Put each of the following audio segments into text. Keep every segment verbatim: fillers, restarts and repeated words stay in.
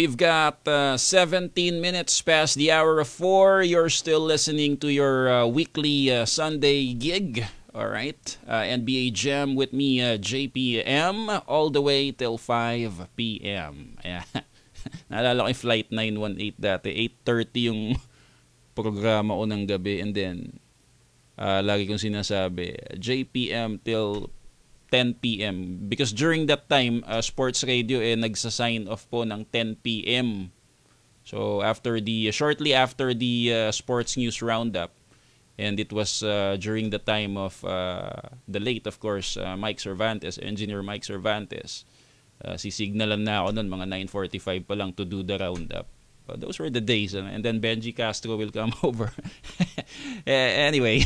we've got uh, seventeen minutes past the hour of four. You're still listening to your uh, weekly uh, Sunday gig. All right. Uh, N B A Jam with me, uh, J P M, all the way till five p.m. Yeah. Naalala ko yung Flight nine one eight dati. eight thirty yung programa ko ng gabi. And then, uh, lagi kong sinasabi, J P M till ten p.m. Because during that time, uh, sports radio eh nagsa-sign off po ng ten p.m. So after the shortly after the uh, sports news roundup, and it was uh, during the time of uh, the late, of course, uh, Mike Cervantes, engineer Mike Cervantes. Uh, sisignalan na ako noon mga nine forty-five pa lang to do the roundup. Uh, those were the days, uh, and then Benji Castro will come over. uh, anyway,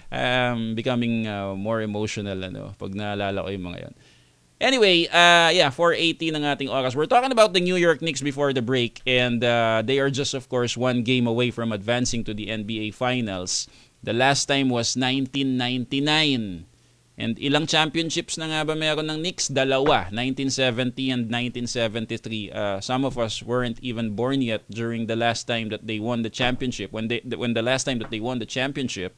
um, becoming uh, more emotional ano, pag naalala ko yung mga yan. Anyway, uh, yeah, four eighty ng ating oras. We're talking about the New York Knicks before the break, and uh, they are just, of course, one game away from advancing to the N B A Finals. The last time was nineteen ninety-nine. And ilang championships na nga ba meron ng Knicks? Dalawa, nineteen seventy and nineteen seventy-three. Uh, some of us weren't even born yet during the last time that they won the championship. When they when the last time that they won the championship.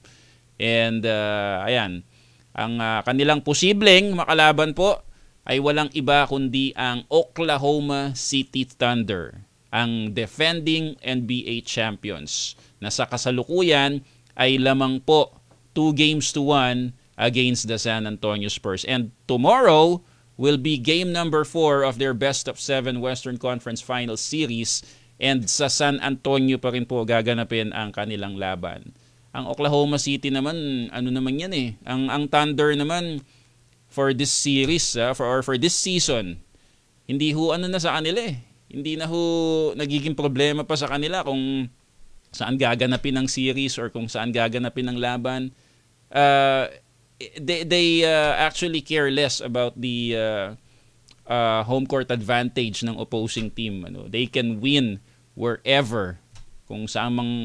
And uh, ayan, ang uh, kanilang posibleng makalaban po ay walang iba kundi ang Oklahoma City Thunder, ang defending N B A champions, na sa kasalukuyan ay lamang po two games to one against the San Antonio Spurs. And tomorrow will be game number four of their best of seven Western Conference Finals series, and sa San Antonio pa rin po gaganapin ang kanilang laban. Ang Oklahoma City naman, ano naman yan eh, ang, ang Thunder naman for this series, uh, for, or for this season, hindi ho ano na sa kanila eh. Hindi na ho nagiging problema pa sa kanila kung saan gaganapin ang series or kung saan gaganapin ang laban. Uh, they they uh, actually care less about the uh, uh, home court advantage ng opposing team. Ano, they can win wherever, kung saan mang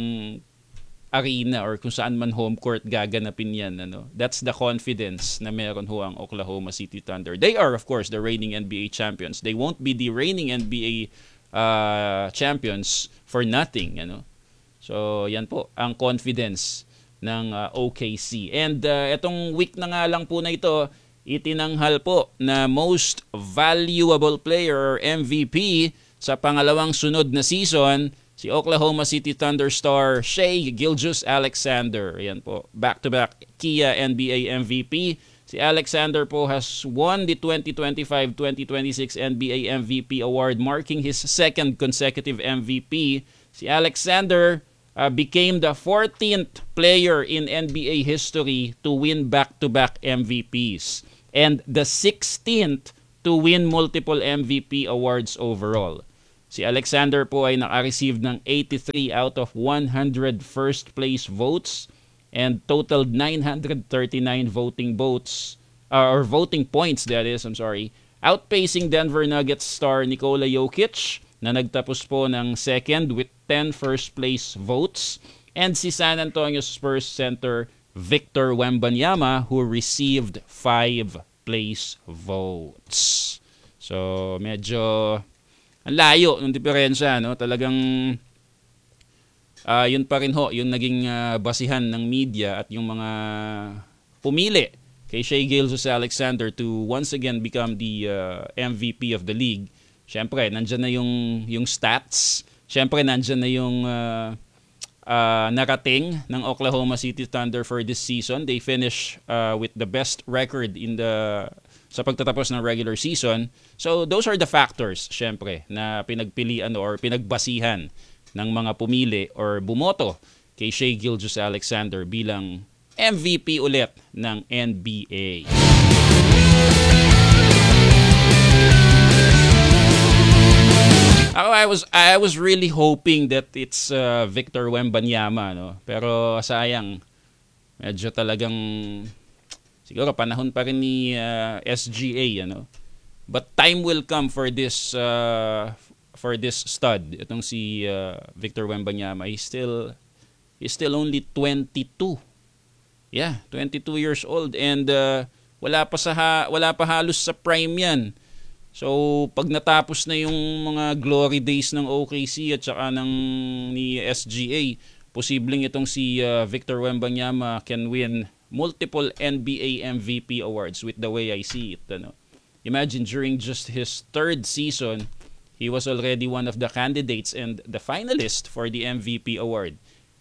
arena or kung saan man home court gaganapin yan. Ano, that's the confidence na meron ho ang Oklahoma City Thunder. They are, of course, the reigning N B A champions. They won't be the reigning N B A uh, champions for nothing. Ano. So yan po ang confidence ng uh, O K C. And uh, itong week na nga lang po na ito, itinanghal po na Most Valuable Player or M V P sa pangalawang sunod na season si Oklahoma City Thunder star Shai Gilgeous-Alexander. Ayan po, back-to-back Kia N B A M V P. Si Alexander po has won the twenty twenty-five twenty twenty-six N B A M V P award, marking his second consecutive M V P. Si Alexander Uh, became the fourteenth player in N B A history to win back-to-back M V Ps and the sixteenth to win multiple M V P awards overall. Si Alexander po ay naka-receive ng eighty-three out of one hundred first place votes and totaled nine hundred thirty-nine voting votes uh, or voting points, that is, I'm sorry, outpacing Denver Nuggets star Nikola Jokic na nagtapos po ng second with ten first place votes, and si San Antonio Spurs center Victor Wembanyama, who received five place votes. So medyo ang layo ng diferensya, no? Talagang uh, yun pa rin ho yung naging uh, basihan ng media at yung mga pumili kay Shai Gilgeous-Alexander to once again become the uh, M V P of the league. Siyempre, nandyan na yung, yung stats. Siyempre, nandyan na yung uh, uh, narating ng Oklahoma City Thunder for this season. They finish uh, with the best record in the sa pagtatapos ng regular season. So, those are the factors, siyempre, na pinagpilian or pinagbasihan ng mga pumili or bumoto kay Shai Gilgeous-Alexander bilang M V P ulit ng N B A. Ako, I was I was really hoping that it's uh, Victor Wembanyama, no. Pero sayang, medyo talagang siguro panahon pa rin ni uh, S G A, ano. But time will come for this uh, for this stud. Itong si uh, Victor Wembanyama, he's still he's still only twenty-two. Yeah, twenty-two years old, and uh, wala pa sa ha, wala pa halos sa prime 'yan. So, pag natapos na yung mga glory days ng O K C at saka ng ni S G A, posibleng itong si uh, Victor Wembanyama can win multiple N B A M V P awards with the way I see it. Ano? Imagine during just his third season, he was already one of the candidates and the finalist for the M V P award.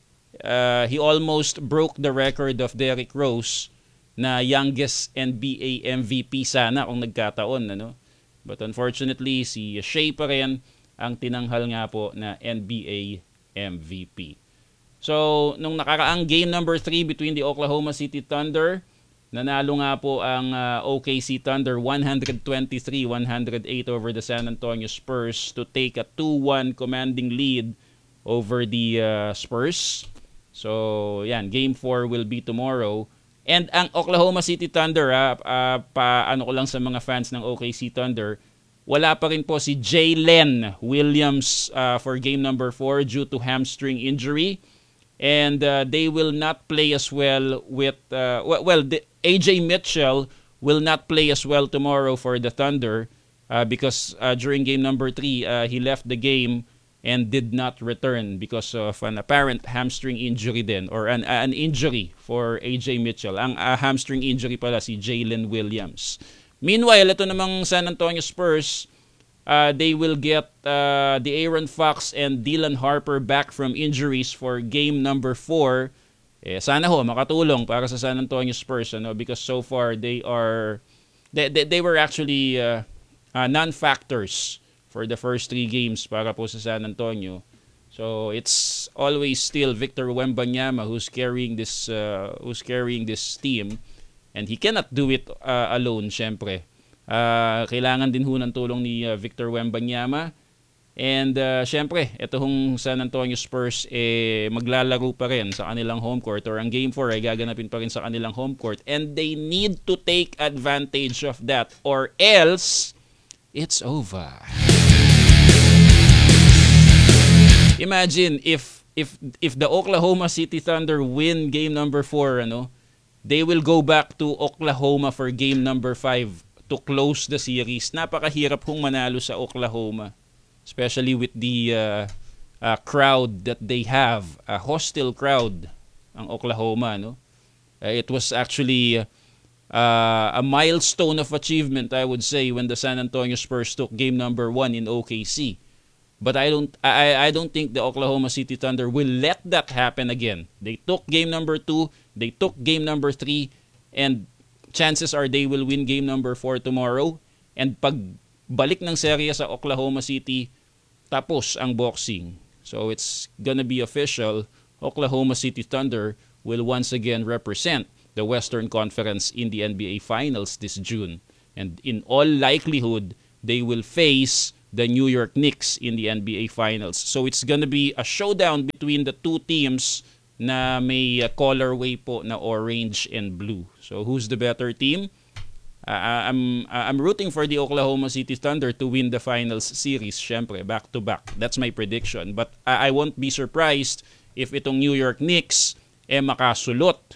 Uh, he almost broke the record of Derrick Rose na youngest N B A M V P sana kung nagkataon. Ano? But unfortunately, si Shea pa rin ang tinanghal nga po na N B A M V P. So, nung nakaraang game number three between the Oklahoma City Thunder, nanalo nga po ang uh, O K C Thunder one twenty-three one oh eight over the San Antonio Spurs to take a two one commanding lead over the uh, Spurs. So, yan, game four will be tomorrow. And ang Oklahoma City Thunder, ah, uh, pa ano ko lang sa mga fans ng O K C Thunder, wala pa rin po si Jalen Williams uh, for game number four due to hamstring injury. And uh, they will not play as well with, uh, well, the, A J Mitchell will not play as well tomorrow for the Thunder uh, because uh, during game number three, uh, he left the game and did not return because of an apparent hamstring injury then, or an, uh, an injury for A J Mitchell. Ang uh, hamstring injury pala si Jalen Williams. Meanwhile, ito namang San Antonio Spurs, uh, they will get uh, the Aaron Fox and Dylan Harper back from injuries for game number four. Eh, sana ho, makatulong para sa San Antonio Spurs, ano, because so far they are, they, they, they were actually uh, uh, non-factors for the first three games para po sa San Antonio. So it's always still Victor Wembanyama who's carrying this uh, who's carrying this team, and he cannot do it uh, alone, syempre. Uh, kailangan din ho ng tulong ni uh, Victor Wembanyama. And uh, syempre, itong San Antonio Spurs eh, maglalaro pa rin sa kanilang home court, or ang game four ay gaganapin pa rin sa kanilang home court, and they need to take advantage of that or else it's over. Imagine if if if the Oklahoma City Thunder win game number four, ano, they will go back to Oklahoma for game number five to close the series. Napakahirap kung manalo sa Oklahoma, especially with the uh, uh, crowd that they have, a hostile crowd ang Oklahoma, no? Uh, it was actually uh, a milestone of achievement, I would say, when the San Antonio Spurs took game number one in O K C. But I don't I, I don't think the Oklahoma City Thunder will let that happen again. They took game number two, they took game number three, and chances are they will win game number four tomorrow. And pag balik ng serye sa Oklahoma City, tapos ang boxing. So it's gonna be official. Oklahoma City Thunder will once again represent the Western Conference in the N B A Finals this June. And in all likelihood, they will face the New York Knicks in the N B A Finals. So it's gonna be a showdown between the two teams na may uh, colorway po na orange and blue. So who's the better team? Uh, I'm uh, I'm rooting for the Oklahoma City Thunder to win the finals series, syempre, back to back. That's my prediction. But I, I won't be surprised if itong New York Knicks eh makasulot.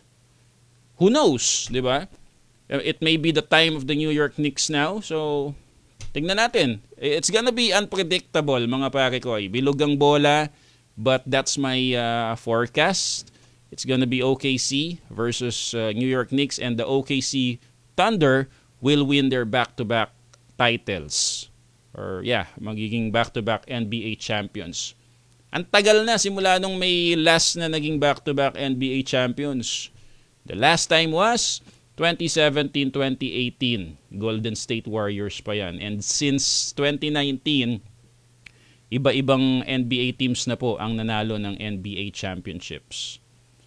Who knows, di ba? It may be the time of the New York Knicks now. So tingnan natin. It's gonna be unpredictable, mga pare ko. Bilog ang bola, but that's my uh, forecast. It's gonna be O K C versus uh, New York Knicks, and the O K C Thunder will win their back-to-back titles. Or yeah, magiging back-to-back N B A champions. Ang tagal na simula nung may last na naging back-to-back N B A champions. The last time was twenty seventeen twenty eighteen. Golden State Warriors pa yan. And since twenty nineteen, iba-ibang N B A teams na po ang nanalo ng N B A championships.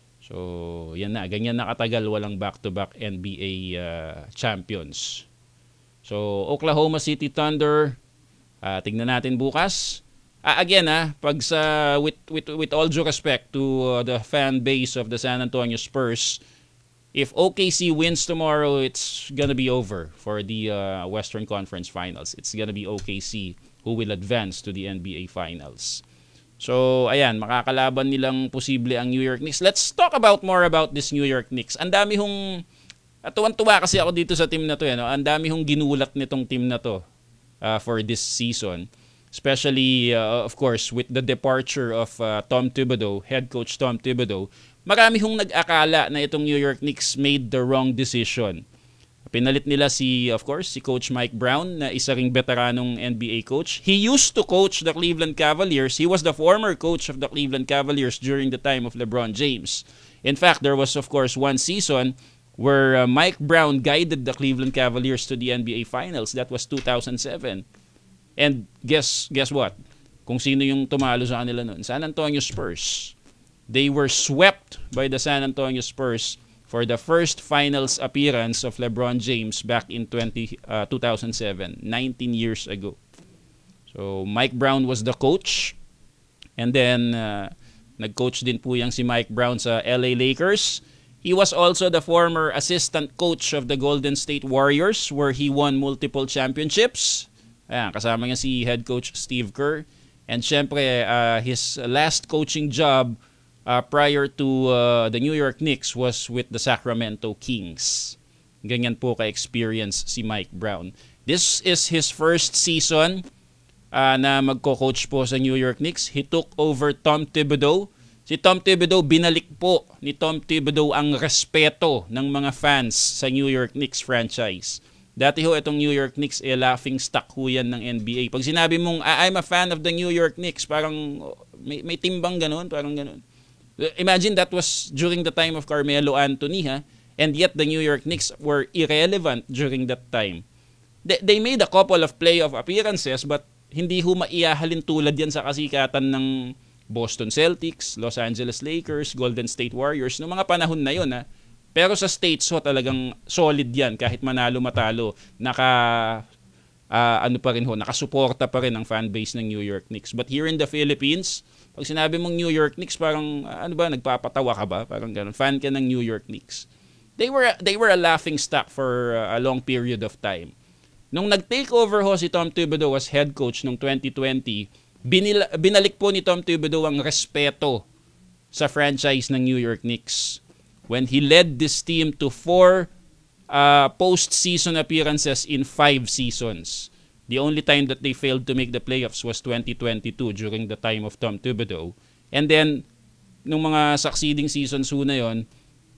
So, yan na. Ganyan nakatagal walang back-to-back N B A uh, champions. So, Oklahoma City Thunder, uh, tignan natin bukas. Uh, again, ah, pag sa, with, with, with all due respect to uh, the fan base of the San Antonio Spurs, if O K C wins tomorrow, it's gonna be over for the uh, Western Conference Finals. It's gonna be O K C who will advance to the N B A Finals. So, ayan, makakalaban nilang posible ang New York Knicks. Let's talk about more about this New York Knicks. Ang dami hong, at tuwan-tuwa kasi ako dito sa team na to. Eh, no? Ang dami hong ginulat nitong team na to. uh, for this season. Especially, uh, of course, with the departure of uh, Tom Thibodeau, head coach Tom Thibodeau, marami hong nag-akala na itong New York Knicks made the wrong decision. Pinalit nila si, of course, si Coach Mike Brown na isa ring veteranong N B A coach. He used to coach the Cleveland Cavaliers. He was the former coach of the Cleveland Cavaliers during the time of LeBron James. In fact, there was, of course, one season where uh, Mike Brown guided the Cleveland Cavaliers to the N B A Finals. That was two thousand seven. And guess guess what? Kung sino yung tumalo sa kanila noon? San Antonio Spurs. They were swept by the San Antonio Spurs for the first finals appearance of LeBron James back in twenty, uh, two thousand seven, nineteen years ago. So Mike Brown was the coach. And then uh, nag-coach din po yang si Mike Brown sa L A Lakers. He was also the former assistant coach of the Golden State Warriors where he won multiple championships. Ayan, kasama niya si head coach Steve Kerr. And syempre, uh, his last coaching job uh, prior to uh, the New York Knicks was with the Sacramento Kings. Ganyan po ka-experience si Mike Brown. This is his first season uh, na magko-coach po sa New York Knicks. He took over Tom Thibodeau. Si Tom Thibodeau, binalik po ni Tom Thibodeau ang respeto ng mga fans sa New York Knicks franchise. Dati ho, itong New York Knicks, eh, laughing stock ho yan ng N B A. Pag sinabi mong, I'm a fan of the New York Knicks, parang may, may timbang ganun, parang ganun. Imagine that was during the time of Carmelo Anthony, ha? And yet the New York Knicks were irrelevant during that time. They, they made a couple of playoff appearances, but hindi ho maiahalin tulad yan sa kasikatan ng Boston Celtics, Los Angeles Lakers, Golden State Warriors, noong mga panahon na yun, ha? Pero sa States ho talagang solid yan kahit manalo matalo. Naka uh, ano pa rin ho, nakasuporta pa rin ang fan base ng New York Knicks. But here in the Philippines, pag sinabi mong New York Knicks, parang uh, ano ba, nagpapatawa ka ba? Parang ganun, fan ka ng New York Knicks. They were they were a laughing stock for uh, a long period of time. Nung nag-take over ho si Tom Thibodeau as head coach noong twenty twenty, binila, binalik po ni Tom Thibodeau ang respeto sa franchise ng New York Knicks. When he led this team to four uh, post-season appearances in five seasons. The only time that they failed to make the playoffs was twenty twenty-two during the time of Tom Thibodeau. And then, nung mga succeeding seasons ho na yun,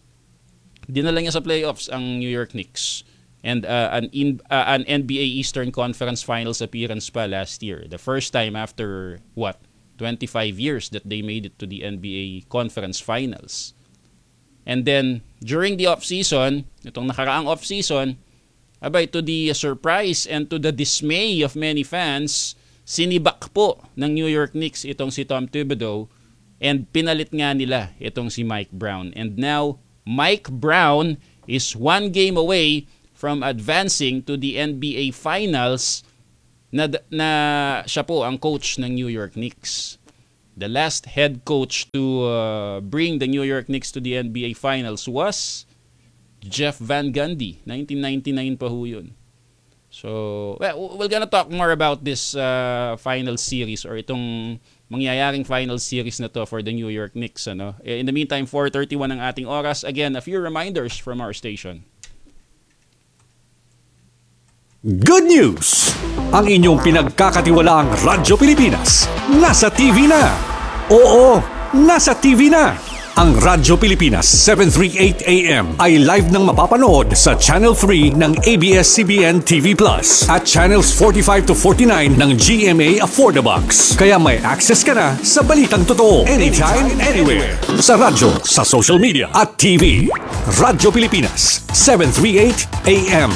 dinala niya sa playoffs ang New York Knicks. And uh, an, in, uh, an N B A Eastern Conference Finals appearance pa last year. The first time after, what, twenty-five years that they made it to the N B A Conference Finals. And then, during the off-season, itong nakaraang off-season, abay, to the surprise and to the dismay of many fans, sinibak po ng New York Knicks itong si Tom Thibodeau and pinalit nga nila itong si Mike Brown. And now, Mike Brown is one game away from advancing to the N B A Finals na, na siya po ang coach ng New York Knicks. The last head coach to uh, bring the New York Knicks to the N B A Finals was Jeff Van Gundy. nineteen ninety-nine pa ho yun. So, well, we're gonna talk more about this uh, final series or itong mangyayaring final series na to for the New York Knicks. Ano? In the meantime, four thirty-one ang ating oras. Again, a few reminders from our station. Good news! Ang inyong pinagkakatiwalaang Radyo Pilipinas nasa T V na. Oo, nasa T V na. Ang Radyo Pilipinas seven thirty-eight A M ay live nang mapapanood sa Channel three ng A B S C B N T V Plus at Channels forty-five to forty-nine ng G M A Affordabox. Kaya may access ka na sa balitang totoo anytime, anywhere. Sa radyo, sa social media at T V. Radyo Pilipinas seven thirty-eight A M.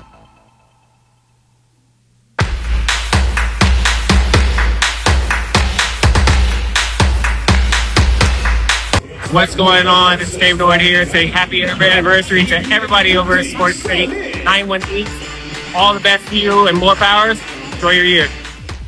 What's going on? It's Dave Noyd here saying happy anniversary to everybody over at Sports City nine one eight. All the best to you and more powers. Enjoy your year.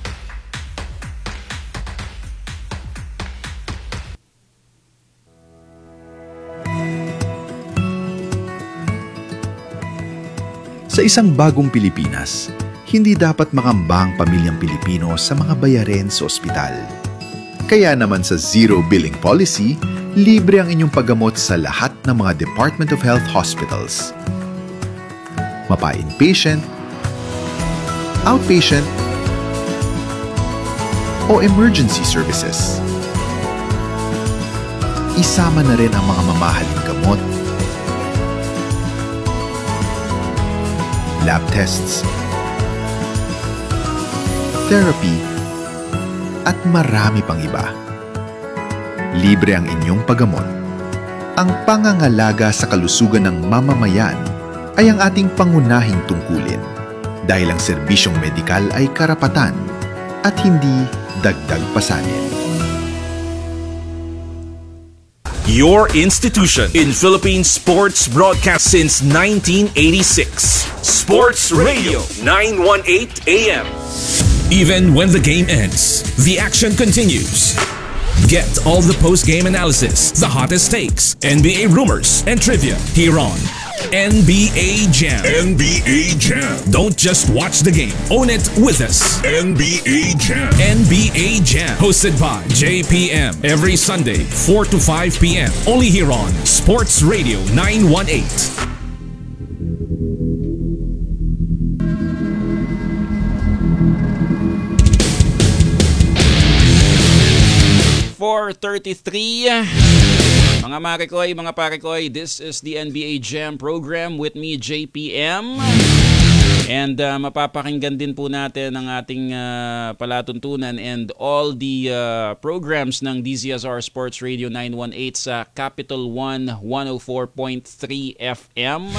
Sa isang bagong Pilipinas, hindi dapat makamba ang pamilyang Pilipino sa mga bayarin sa ospital. Kaya naman sa Zero Billing Policy, libre ang inyong paggamot sa lahat ng mga Department of Health hospitals. Mapa-inpatient outpatient, o emergency services. Isama na rin ang mga mamahaling gamot, lab tests, therapy, at marami pang iba. Libre ang inyong paggamot. Ang pangangalaga sa kalusugan ng mamamayan ay ang ating pangunahing tungkulin dahil ang serbisyong medikal ay karapatan at hindi dagdag pasanin. Your institution in Philippine sports broadcast since nineteen eighty-six. Sports Radio nine eighteen A M. Even when the game ends, the action continues. Get all the post-game analysis, the hottest takes, N B A rumors, and trivia here on N B A Jam. N B A Jam. Don't just watch the game. Own it with us. N B A Jam. N B A Jam. Hosted by J P M. Every Sunday, four to five P M. Only here on Sports Radio nine eighteen. four thirty-three. Mga marikoy, mga parikoy, this is the N B A Jam program with me, J P M. And uh, mapapakinggan din po natin ang ating uh, palatuntunan and all the uh, programs ng D Z S R Sports Radio nine eighteen sa Capital One one oh four point three F M.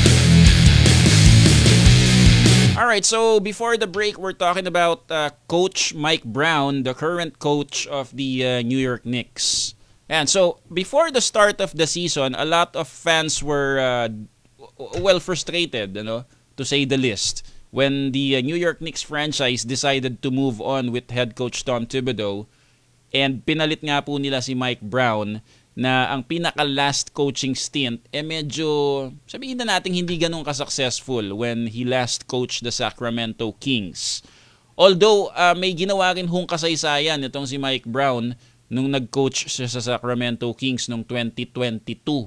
Alright, so before the break, we're talking about uh, Coach Mike Brown, the current coach of the uh, New York Knicks. And so, before the start of the season, a lot of fans were, uh, well, frustrated, you know, to say the least, when the uh, New York Knicks franchise decided to move on with head coach Tom Thibodeau, and pinalit nga po nila si Mike Brown, na ang pinaka-last coaching stint, eh medyo, sabihin na natin, hindi ganun ka-successful when he last coached the Sacramento Kings. Although, uh, may ginawa rin hong kasaysayan itong si Mike Brown nung nag-coach siya sa Sacramento Kings nung twenty twenty-two.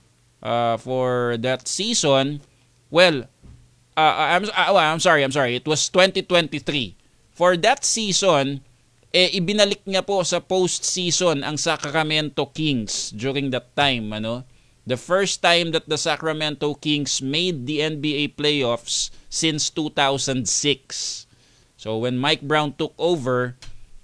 Uh, for that season, well, uh, I'm, uh, I'm sorry, I'm sorry, it was twenty twenty-three. For that season, eh, ibinalik niya po sa postseason ang Sacramento Kings during that time. Ano? The first time that the Sacramento Kings made the N B A playoffs since two thousand six. So when Mike Brown took over,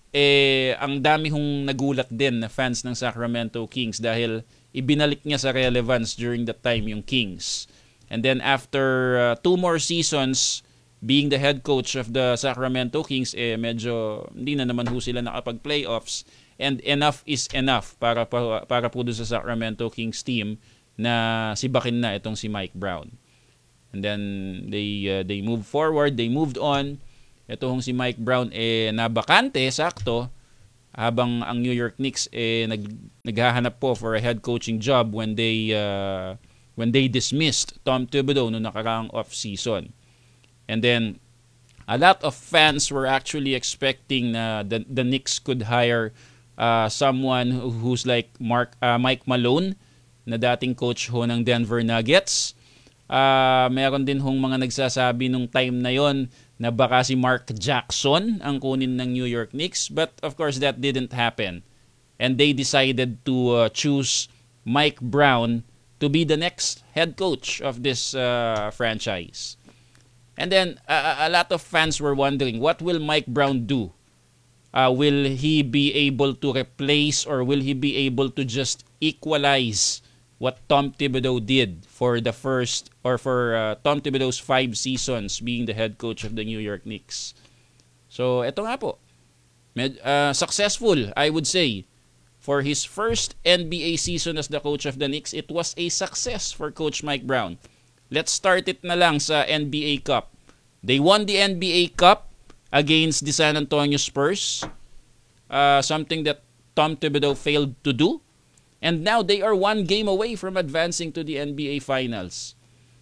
eh, ang dami hong nagulat din na fans ng Sacramento Kings dahil ibinalik niya sa relevance during that time yung Kings. And then after uh, two more seasons, being the head coach of the Sacramento Kings, eh medyo hindi na naman ho sila nakapag-playoffs, and enough is enough para para, para po doon sa Sacramento Kings team na sibakin na itong si Mike Brown. And then they uh, they moved forward, they moved on. Ito hong si Mike Brown eh nabakante sakto habang ang New York Knicks eh nag naghahanap po for a head coaching job when they uh, when they dismissed Tom Thibodeau noong nakaraang off-season. And then, a lot of fans were actually expecting na uh, the, the Knicks could hire uh, someone who's like Mark, uh, Mike Malone, na dating coach ho ng Denver Nuggets. Uh, meron din hong mga nagsasabi nung time na yon na baka si Mark Jackson ang kunin ng New York Knicks. But of course, that didn't happen. And they decided to uh, choose Mike Brown to be the next head coach of this uh, franchise. And then, uh, a lot of fans were wondering, what will Mike Brown do? Uh, will he be able to replace or will he be able to just equalize what Tom Thibodeau did for the first or for uh, Tom Thibodeau's five seasons being the head coach of the New York Knicks? So, eto nga po. Med, uh, successful, I would say. For his first N B A season as the coach of the Knicks, it was a success for Coach Mike Brown. Let's start it na lang sa N B A Cup. They won the N B A Cup against the San Antonio Spurs. Uh, something that Tom Thibodeau failed to do. And now they are one game away from advancing to the N B A Finals.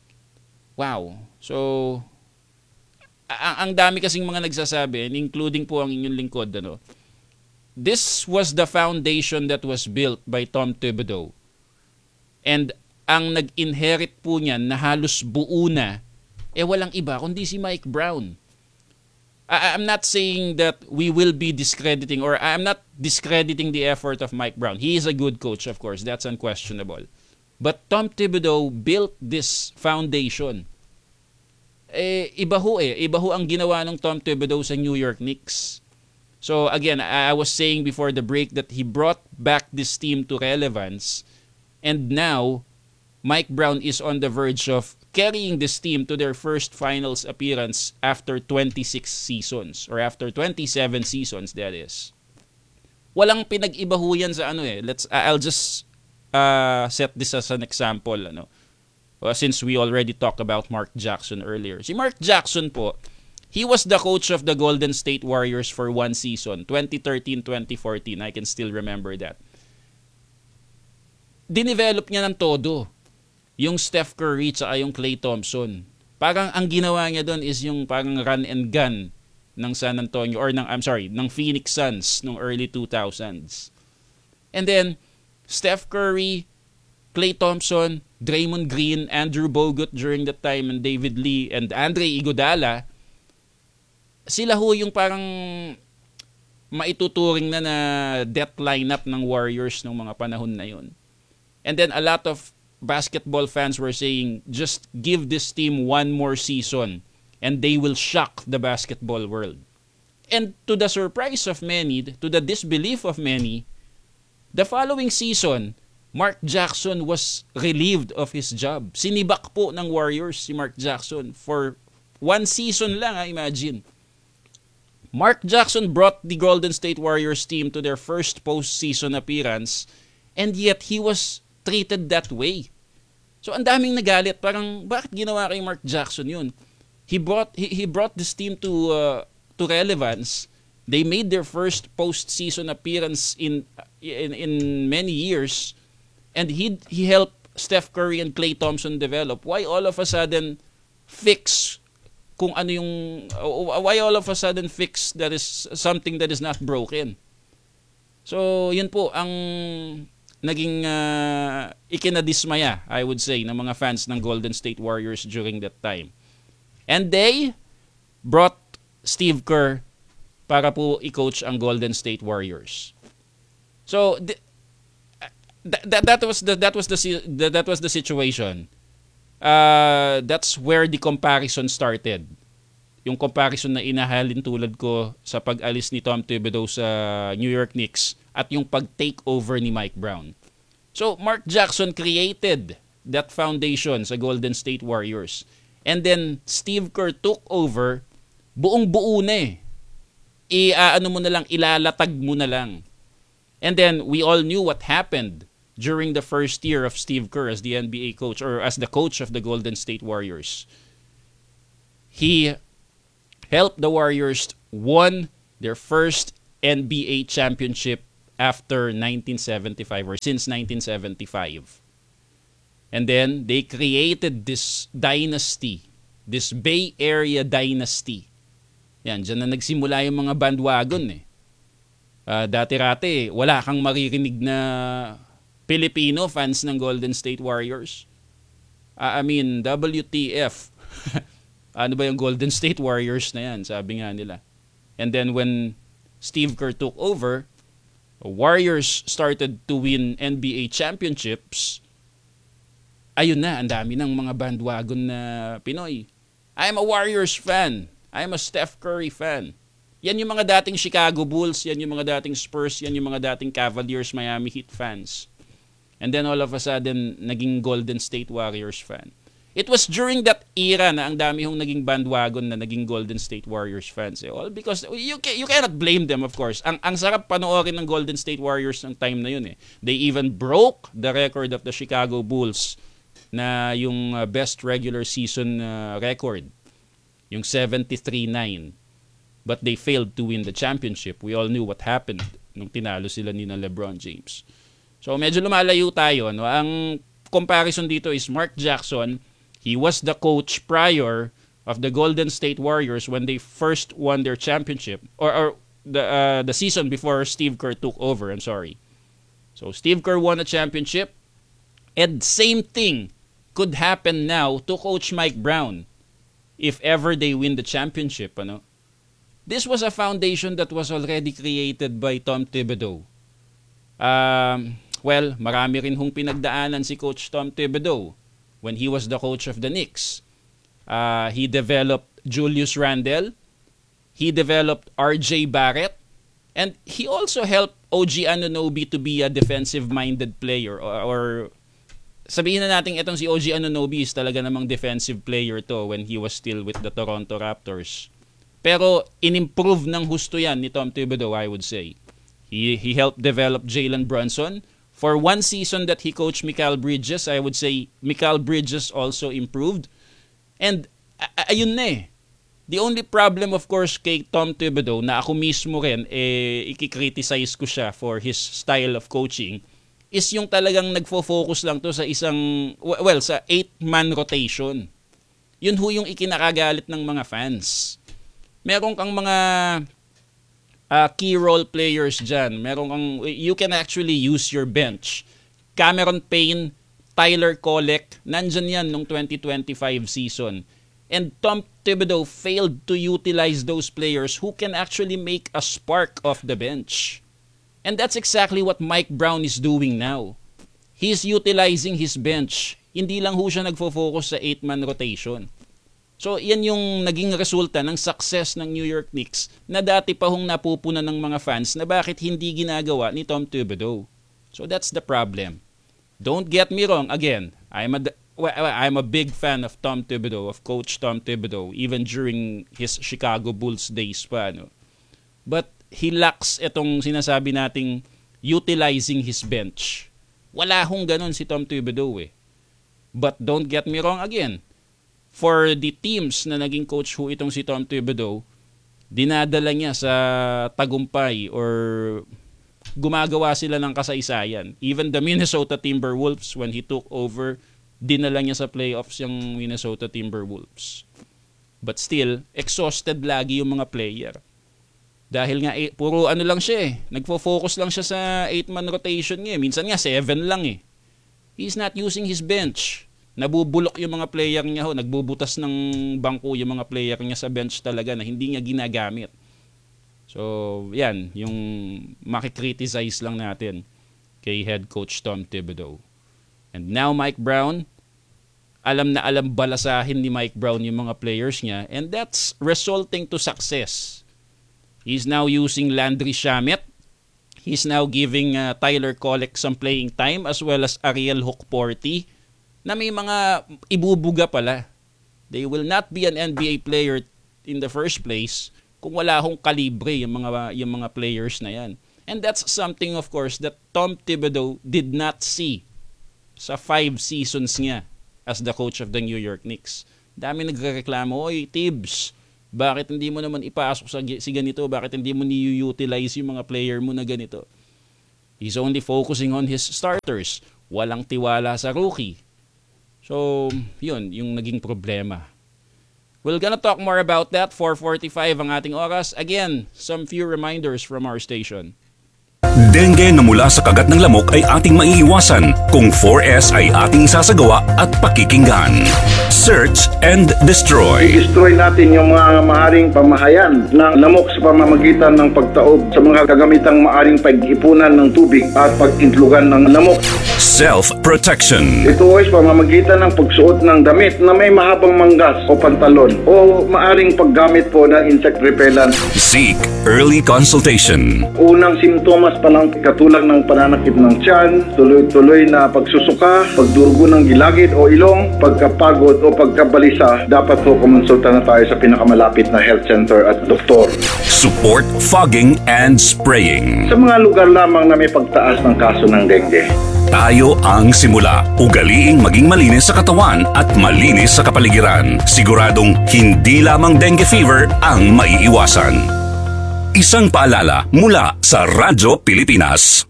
Wow. So, ang, ang dami kasing mga nagsasabi, including po ang inyong lingkod, ano, this was the foundation that was built by Tom Thibodeau. And ang nag-inherit po niyan na halos buo na, eh walang iba kundi si Mike Brown. I, I'm not saying that we will be discrediting, or I'm not discrediting the effort of Mike Brown. He is a good coach, of course. That's unquestionable. But Tom Thibodeau built this foundation. Eh, iba ho eh. Iba ho ang ginawa ng Tom Thibodeau sa New York Knicks. So again, I, I was saying before the break that he brought back this team to relevance. And now, Mike Brown is on the verge of carrying this team to their first finals appearance after twenty-six seasons. Or after twenty-seven seasons, that is. Walang pinag-iba ho yan sa ano eh. Let's, I'll just uh, set this as an example. Ano. Uh, since we already talked about Mark Jackson earlier. Si Mark Jackson po, he was the coach of the Golden State Warriors for one season, twenty thirteen twenty fourteen. I can still remember that. Dinevelop niya ng todo yung Steph Curry at yung Klay Thompson. Parang ang ginawa niya doon is yung parang run and gun ng San Antonio, or ng, I'm sorry, ng Phoenix Suns ng early two thousands. And then, Steph Curry, Klay Thompson, Draymond Green, Andrew Bogut during that time, and David Lee, and Andre Iguodala, sila ho yung parang maituturing na na death lineup ng Warriors ng mga panahon na yun. And then a lot of basketball fans were saying, just give this team one more season and they will shock the basketball world. And to the surprise of many, to the disbelief of many, the following season, Mark Jackson was relieved of his job. Sinibak po ng Warriors si Mark Jackson for one season lang, ha, imagine. Mark Jackson brought the Golden State Warriors team to their first postseason appearance, and yet he was treated that way. So ang daming nagalit, parang bakit ginawa kay Mark Jackson yun? He brought he, he brought this team to uh, to relevance. They made their first postseason appearance in in in many years, and he he helped Steph Curry and Klay Thompson develop. Why all of a sudden fix kung ano yung uh, why all of a sudden fix that is something that is not broken? So yun po ang naging uh, ikinadismaya, I would say, ng mga fans ng Golden State Warriors during that time. And they brought Steve Kerr para po i-coach ang Golden State Warriors. So th- that, that that was the that was the that was the situation. Uh, that's where the comparison started. Yung comparison na inahalin tulad ko sa pag-alis ni Tom Thibodeau sa New York Knicks at yung pag-take over ni Mike Brown. So, Mark Jackson created that foundation sa Golden State Warriors. And then, Steve Kerr took over, buong-buo na eh. I-ano mo na lang, ilalatag mo na lang. And then, we all knew what happened during the first year of Steve Kerr as the N B A coach, or as the coach of the Golden State Warriors. He helped the Warriors won their first N B A championship after nineteen seventy-five, or since nineteen seventy-five. And then they created this dynasty, this Bay Area dynasty. Yan, dyan na nagsimula yung mga bandwagon eh. Uh, dati-rati, wala kang maririnig na Filipino fans ng Golden State Warriors. Uh, I mean, W T F. Ano ba yung Golden State Warriors na yan? Sabi nga nila. And then when Steve Kerr took over, Warriors started to win N B A championships. Ayun na, ang dami ng mga bandwagon na Pinoy. I'm a Warriors fan. I'm a Steph Curry fan. Yan yung mga dating Chicago Bulls, yan yung mga dating Spurs, yan yung mga dating Cavaliers, Miami Heat fans. And then all of a sudden, naging Golden State Warriors fan. It was during that era na ang dami hong naging bandwagon na naging Golden State Warriors fans. Eh. All because you can, you cannot blame them, of course. Ang ang sarap panoorin ng Golden State Warriors ng time na yun eh. They even broke the record of the Chicago Bulls na yung uh, best regular season uh, record, yung seventy-three nine. But they failed to win the championship. We all knew what happened nung tinalo sila ni na LeBron James. So medyo lumalayo tayo. No? Ang comparison dito is Mark Jackson. He was the coach prior of the Golden State Warriors when they first won their championship, or, or the uh, the season before Steve Kerr took over. I'm sorry. So Steve Kerr won a championship, and same thing could happen now to Coach Mike Brown if ever they win the championship. Ano? this was a foundation that was already created by Tom Thibodeau. Um, well, marami rin hong pinagdaanan si Coach Tom Thibodeau when he was the coach of the Knicks. Uh, he developed Julius Randle. He developed R J Barrett. And he also helped O G Anunoby to be a defensive-minded player. Or, or sabihin na natin itong si O G Anunoby is talaga namang defensive player to when he was still with the Toronto Raptors. Pero in-improve ng husto yan ni Tom Thibodeau, I would say. He, he helped develop Jalen Brunson. For one season that he coached Mikal Bridges, I would say Mikal Bridges also improved. And ay- ayun na eh. The only problem of course kay Tom Thibodeau na ako mismo rin eh, ikikriticize ko siya for his style of coaching is yung talagang nagfo-focus lang to sa isang, well, sa eight-man rotation. Yun ho yung ikinakagalit ng mga fans. Meron kang mga uh, key role players dyan. Meron kang, you can actually use your bench. Cameron Payne, Tyler Kolek, nandyan yan nung twenty twenty-five season. And Tom Thibodeau failed to utilize those players who can actually make a spark off the bench. And that's exactly what Mike Brown is doing now. He's utilizing his bench. Hindi lang ho siya nagfo-focus sa eight-man rotation. So, yan yung naging resulta ng success ng New York Knicks na dati pa hong napupunan ng mga fans na bakit hindi ginagawa ni Tom Thibodeau. So, that's the problem. Don't get me wrong. Again, I'm a, well, I'm a big fan of Tom Thibodeau, of Coach Tom Thibodeau, even during his Chicago Bulls days pa. No? But he lacks itong sinasabi nating utilizing his bench. Wala hong ganun si Tom Thibodeau eh. But don't get me wrong again. For the teams na naging coach ho itong si Tom Thibodeau, dinadala niya sa tagumpay or gumagawa sila ng kasaysayan. Even the Minnesota Timberwolves, when he took over, dinala niya sa playoffs yung Minnesota Timberwolves. But still, exhausted lagi yung mga player. Dahil nga, eh, puro ano lang siya eh. Nagfo-focus lang siya sa eight-man rotation niya. Minsan nga, seven lang eh. He's not using his bench. Nabubulok yung mga player niya ho, nagbubutas ng bangko yung mga player niya sa bench talaga na hindi niya ginagamit. So, yan, yung makikriticize lang natin kay head coach Tom Thibodeau. And now Mike Brown, alam na alam balasahin ni Mike Brown yung mga players niya, and that's resulting to success. He's now using Landry Shamet. He's now giving uh, Tyler Kolek some playing time as well as Ariel Hukporti na may mga ibubuga pala. They will not be an N B A player in the first place kung wala hong kalibre yung mga, yung mga players na yan. And that's something, of course, that Tom Thibodeau did not see sa five seasons niya as the coach of the New York Knicks. Dami nagrereklamo, oy, Tibbs, bakit hindi mo naman ipasok sa si ganito? Bakit hindi mo ni-utilize yung mga player mo na ganito? He's only focusing on his starters. Walang tiwala sa rookie. So, yun, yung naging problema. We're gonna talk more about that. four forty-five ang ating oras. Again, some few reminders from our station. Dengue na mula sa kagat ng lamok ay ating maiiwasan kung four S ay ating isasagawa at pakikinggan. Search and destroy. I-destroy natin yung mga maaring pamahayan ng lamok sa pamamagitan ng pagtaob sa mga kagamitang maaring pag-ipunan ng tubig at pag-intlugan ng lamok. Self-protection. Ito ay pamamagitan ng pagsuot ng damit na may mahabang manggas o pantalon o maaring paggamit po ng insect repellent. Seek early consultation. Unang simptomas pa lang katulad ng pananakit ng tiyan, tuloy-tuloy na pagsusuka, pagdurugo ng gilagid o ilong, pagkapagod o pagkabalisa, dapat po kumonsulta na tayo sa pinakamalapit na health center at doktor. Support fogging and spraying. Sa mga lugar lamang na may pagtaas ng kaso ng dengue. Tayo ang simula. Ugaliing maging malinis sa katawan at malinis sa kapaligiran. Siguradong hindi lamang dengue fever ang maiiwasan. Isang paalala mula sa Radyo Pilipinas.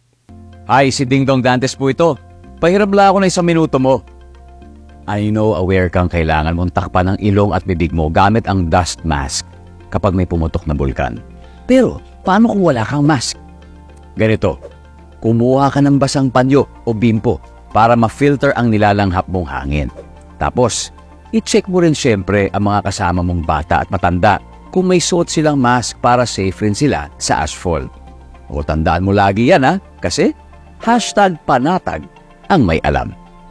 Hi, si Ding Dong Dantes po ito. Pahirap lang ako na isang minuto mo. I know aware kang kailangan mong takpan ng ilong at bibig mo gamit ang dust mask kapag may pumutok na bulkan. Pero, paano kung wala kang mask? Ganito, kumuha ka ng basang panyo o bimpo para ma-filter ang nilalanghap mong hangin. Tapos, i-check mo rin syempre ang mga kasama mong bata at matanda kung may suot silang mask para safe rin sila sa asphalt. O tandaan mo lagi yan ha, kasi hashtag panatag ang may alam.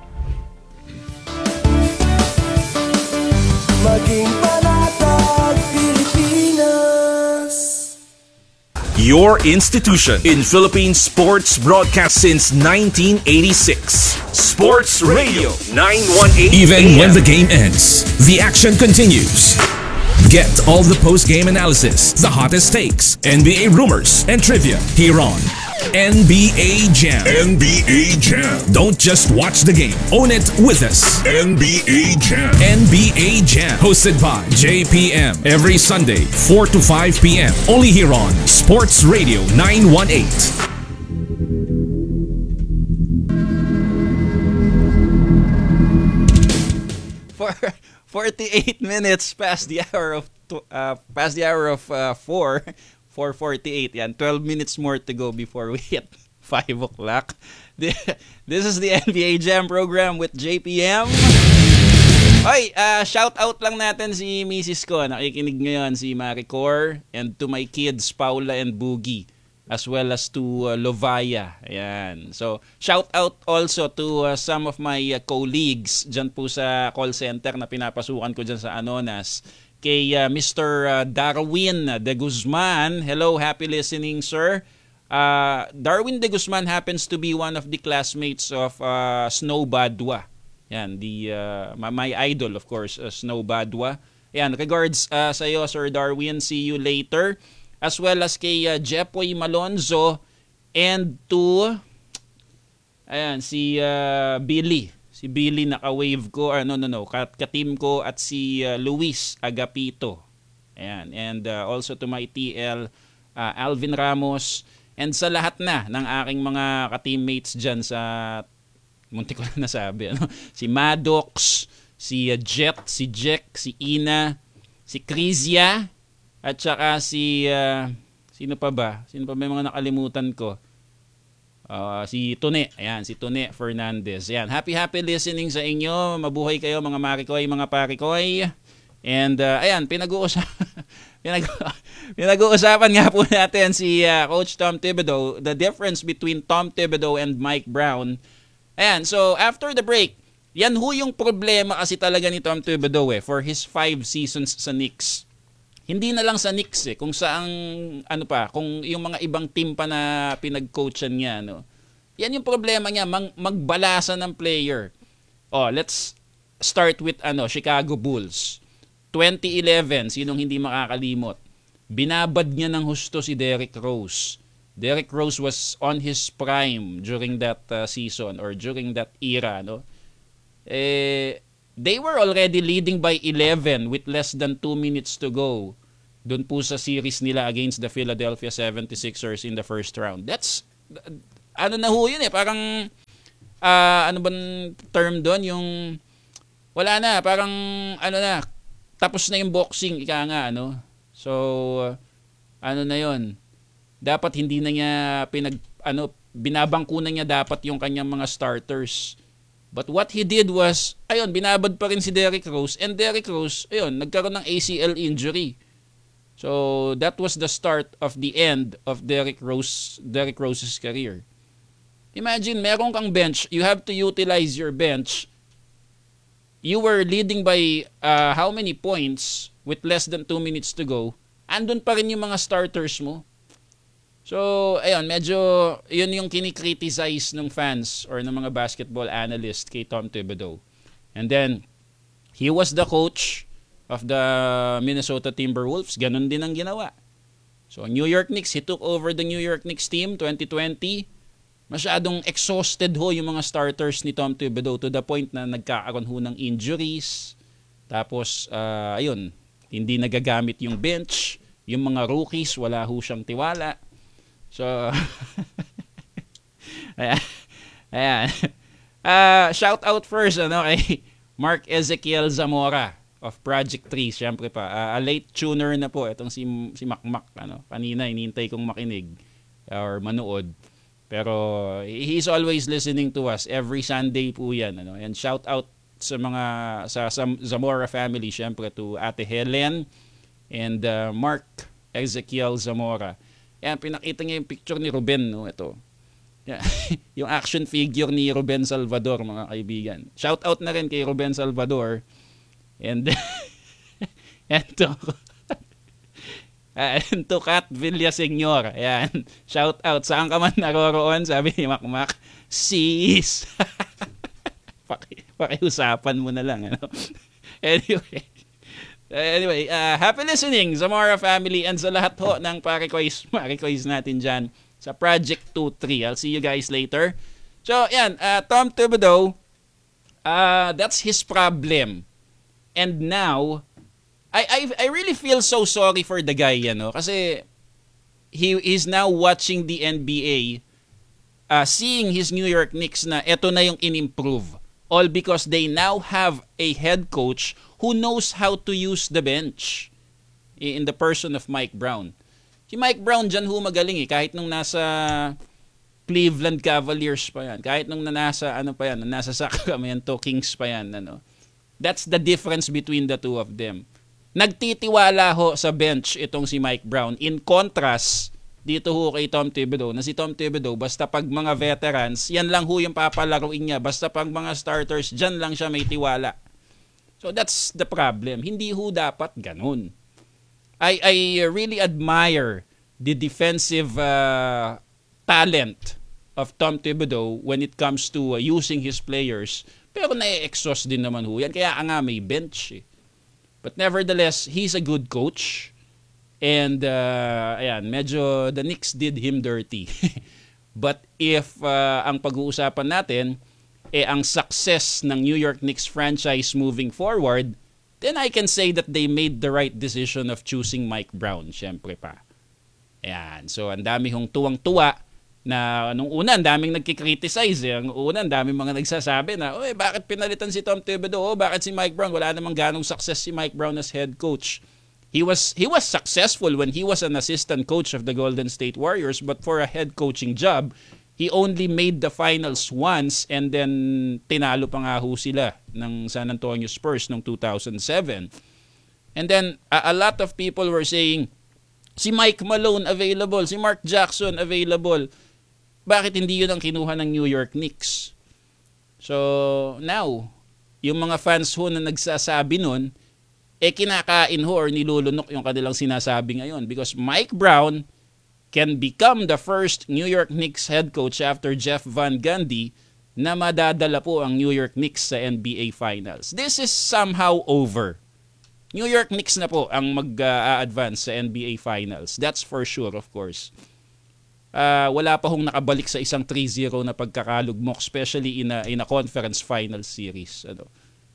Maging panatag Pilipinas. Your institution in Philippine sports broadcast since nineteen eighty-six. Sports Radio nine one eight. Even when the game ends, the action continues. Get all the post-game analysis, the hottest takes, N B A rumors, and trivia here on N B A Jam. N B A Jam. Don't just watch the game. Own it with us. N B A Jam. N B A Jam. Hosted by J P M. Every Sunday, four to five p.m. Only here on Sports Radio nine one eight. For forty-eight minutes past the hour of tw- uh, past the hour of uh, four, four forty-eight. Yan, twelve minutes more to go before we hit five o'clock. This is the N B A Jam program with J P M. Hoy, uh, shout out lang natin si Missus ko. Nakikinig ngayon si Maricor, and to my kids Paula and Boogie, as well as to uh, Lovaya. Ayan. So, shout out also to uh, some of my uh, colleagues dyan po sa call center na pinapasukan ko dyan sa Anonas. Kay uh, Mister Uh, Darwin De Guzman. Hello, happy listening, sir. Uh, Darwin De Guzman happens to be one of the classmates of uh, Snow Badwa. Yan, the, uh, my idol, of course, uh, Snow Badwa. Yan, regards uh, sa iyo, Sir Darwin. See you later. As well as kay uh, Jepoy Malonzo, and to ayan, si uh, Billy. Si Billy naka-wave ko, uh, no, no, no, kat ka-team ko, at si uh, Luis Agapito. Ayan, and uh, also to my T L, uh, Alvin Ramos, and sa lahat na ng aking mga ka-teammates dyan sa, munti ko na nasabi, ano? Si Maddox, si uh, Jet, si Jack, si Ina, si Crizia, at saka si, uh, sino pa ba? Sino pa ba yung mga nakalimutan ko? Uh, si Tune. Ayan, si Tune Fernandez. Ayan, happy happy listening sa inyo. Mabuhay kayo mga Marikoy, mga Parikoy. And uh, ayan, pinag-uusapan, pinag- pinag-uusapan nga po natin si uh, Coach Tom Thibodeau, the difference between Tom Thibodeau and Mike Brown. Ayan, so after the break, yan ho yung problema kasi talaga ni Tom Thibodeau eh, for his five seasons sa Knicks. Hindi na lang sa Knicks eh, kung saang, ano pa, kung yung mga ibang team pa na pinag-coachan niya, no. Yan yung problema niya, mang, magbalasa ng player. Oh, let's start with ano, Chicago Bulls. twenty eleven, sinong hindi makakalimot? Binabad niya ng husto si Derrick Rose. Derrick Rose was on his prime during that uh, season or during that era, no. Eh, they were already leading by eleven with less than two minutes to go doon po sa series nila against the Philadelphia seventy-sixers in the first round. That's, ano na ho yun eh, parang, uh, ano bang term doon? Yung, wala na, parang, ano na, tapos na yung boxing, ika nga, ano. So, uh, ano na yun, dapat hindi na niya pinag, ano, binabangko na niya dapat yung kanyang mga starters. But what he did was, ayun, binabad pa rin si Derrick Rose. And Derrick Rose, ayun, nagkaroon ng A C L injury. So, that was the start of the end of Derrick Rose, Derrick Rose's career. Imagine, meron kang bench. You have to utilize your bench. You were leading by uh, how many points with less than two minutes to go. Andun pa rin yung mga starters mo. So, ayun, medyo yun yung kinikriticize ng fans or ng mga basketball analyst kay Tom Thibodeau. And then, he was the coach of the Minnesota Timberwolves. Ganun din ang ginawa. So, New York Knicks, he took over the New York Knicks team twenty twenty. Masyadong exhausted ho yung mga starters ni Tom Thibodeau to the point na nagkakaroon ho ng injuries. Tapos, uh, ayun, hindi nagagamit yung bench. Yung mga rookies, wala ho siyang tiwala. So, ayan. Ayan. Uh, shout out first ano, kay Mark Ezekiel Zamora of Project three. Siyempre pa, uh, a late tuner na po. Itong si, si Makmak. Ano, kanina, inintay kong makinig or manood. Pero he's always listening to us. Every Sunday po yan. Ano? And shout out sa mga, sa, sa Zamora family. Siyempre to Ate Helen, and uh, Mark Ezekiel Zamora. Yan, pinakita niya yung picture ni Ruben, no? Ito. Yeah. Yung action figure ni Ruben Salvador, mga kaibigan. Shout out na rin kay Ruben Salvador. And, and to, and to Kat Villaseñor. Ayan. Shout out. Saan ka man naroroon, sabi ni Makmak. Sis. Paki, pakiusapan mo na lang. Ano? Anyway. Anyway, uh, happy listening, Zamora family, and sa lahat ho ng pare-quiz, pare-quiz natin dyan sa Project two three. I'll see you guys later. So, yan, uh, Tom Thibodeau, uh, that's his problem. And now, I, I I really feel so sorry for the guy, you know, kasi he is now watching the N B A, uh, seeing his New York Knicks na eto na yung in-improve. All because they now have a head coach who knows how to use the bench in the person of Mike Brown. Si Mike Brown dyan ho magaling eh. Kahit nung nasa Cleveland Cavaliers pa yan. Kahit nung nasa, ano pa yan, nasa Sacramento Kings pa yan. Ano. That's the difference between the two of them. Nagtitiwala ho sa bench itong si Mike Brown. In contrast, dito ho kay Tom Thibodeau, na si Tom Thibodeau, basta pag mga veterans, yan lang ho yung papalaruin niya. Basta pag mga starters, dyan lang siya may tiwala. So that's the problem. Hindi ho dapat ganun. I, I really admire the defensive uh, talent of Tom Thibodeau when it comes to uh, using his players. Pero na-exhaust din naman ho yan. Kaya nga may bench eh. But nevertheless, he's a good coach. And, uh, ayan, medyo the Knicks did him dirty. But if uh, ang pag-uusapan natin, eh, ang success ng New York Knicks franchise moving forward, then I can say that they made the right decision of choosing Mike Brown, syempre pa. Ayan, so ang dami hong tuwang-tuwa na nung una, ang daming nagkikriticize. Eh. Ang una, ang daming mga nagsasabi na, oy, bakit pinalitan si Tom Thibodeau? Oh, bakit si Mike Brown? Wala namang ganong success si Mike Brown as head coach. He was he was successful when he was an assistant coach of the Golden State Warriors, but for a head coaching job, he only made the finals once and then tinalo pa nga ho sila ng San Antonio Spurs noong two thousand seven. And then a, a lot of people were saying, si Mike Malone available, si Mark Jackson available. Bakit hindi yun ang kinuha ng New York Knicks? So now, yung mga fans ho na nagsasabi nun, eh kinakain ho or nilulunok yung kanilang sinasabi ngayon because Mike Brown can become the first New York Knicks head coach after Jeff Van Gundy na madadala po ang New York Knicks sa N B A Finals. This is somehow over. New York Knicks na po ang mag-a-advance sa N B A Finals. That's for sure, of course. Uh, wala pa hong nakabalik sa isang three zero na pagkakalugmok, especially in a, in a conference finals series. Ano.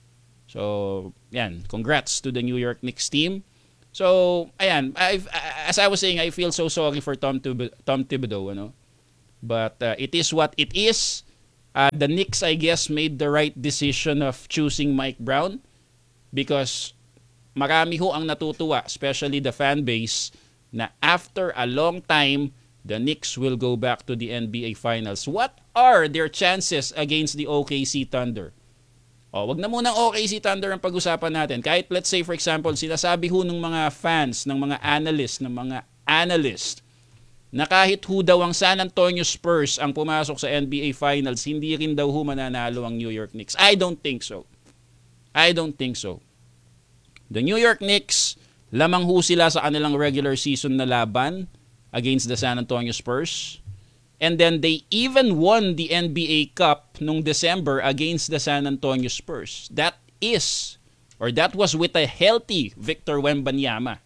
So, yan. Congrats to the New York Knicks team. So, ayan. I've, as I was saying, I feel so sorry for Tom, Thib- Tom Thibodeau. Ano? But uh, it is what it is. Uh, the Knicks, I guess, made the right decision of choosing Mike Brown because marami ho ang natutuwa, especially the fan base, na after a long time, the Knicks will go back to the N B A Finals. What are their chances against the O K C Thunder? O, wag na munang O K C Thunder ang pag-usapan natin. Kahit let's say for example, sinasabi ho ng mga fans, ng mga analysts, ng mga analyst, na kahit ho daw ang San Antonio Spurs ang pumasok sa N B A Finals, hindi rin daw ho mananalo ang New York Knicks. I don't think so. I don't think so. The New York Knicks, lamang ho sila sa kanilang regular season na laban against the San Antonio Spurs. And then they even won the N B A Cup nung December against the San Antonio Spurs. That is, or that was with a healthy Victor Wembanyama.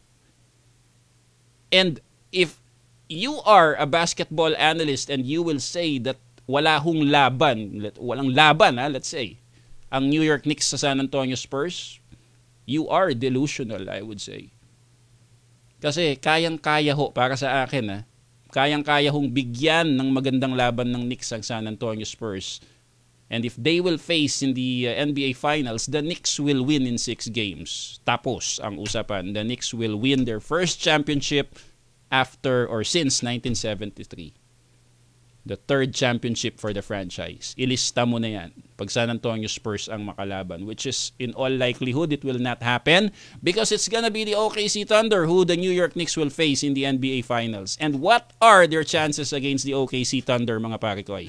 And if you are a basketball analyst and you will say that wala hong laban, walang laban ha, let's say, ang New York Knicks sa San Antonio Spurs, you are delusional, I would say. Kasi kayang-kaya ho, para sa akin ha, kayang-kaya hong bigyan ng magandang laban ng Knicks ang San Antonio Spurs. And if they will face in the uh, N B A Finals, the Knicks will win in six games. Tapos ang usapan, the Knicks will win their first championship after or since nineteen seventy-three. The third championship for the franchise. Ilista mo na yan pag San Antonio Spurs ang makalaban, which is in all likelihood it will not happen because it's gonna be the O K C Thunder who the New York Knicks will face in the N B A Finals. And what are their chances against the O K C Thunder, mga parikoy?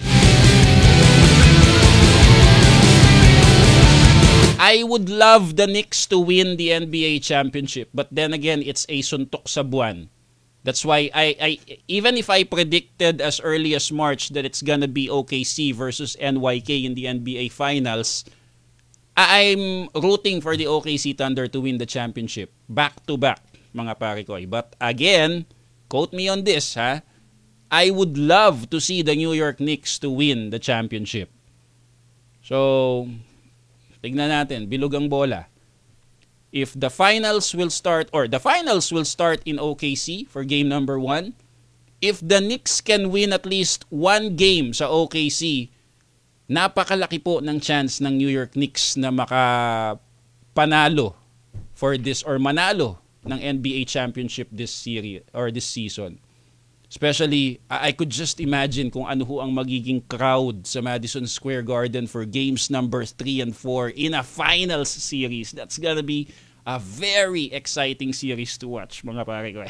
I would love the Knicks to win the N B A championship, but then again, it's a suntok sa buwan. That's why I, I even if I predicted as early as March that it's gonna be O K C versus N Y K in the N B A Finals, I'm rooting for the O K C Thunder to win the championship back to back, mga parikoy. But again, quote me on this, ha? I would love to see the New York Knicks to win the championship. So, tignan natin, bilog ang bola. If the finals will start, or the finals will start in O K C for game number one, if the Knicks can win at least one game sa O K C, napakalaki po ng chance ng New York Knicks na makapanalo for this, or manalo ng N B A championship this series, or this season. Especially, I could just imagine kung ano ho ang magiging crowd sa Madison Square Garden for games number three and four in a finals series. That's gonna be a very exciting series to watch, mga pare ko.